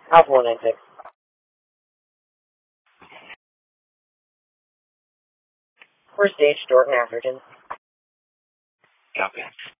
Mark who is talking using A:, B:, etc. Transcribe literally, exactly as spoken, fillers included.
A: Alpha one nine six. First stage, Dorton Atherton.
B: Copy.